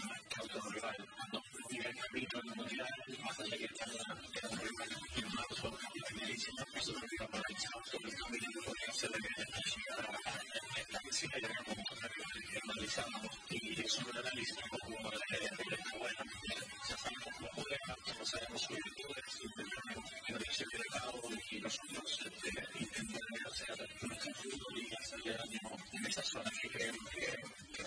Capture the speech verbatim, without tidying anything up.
que otro rival. Cuando llega el capítulo en el mundial, más allá que está el rival en marzo, finalísimo, eso lo digo para el sábado, que también podría ser de llegar a la piscina y llegar como otra que analizamos. Y es un análisis como de bueno, ya sabemos cómo juega, no sabemos sus virtudes, intentamos que no se quede cabo y nosotros intentamos hacer nuestro fútbol y hacerle daño en esa zona que creemos que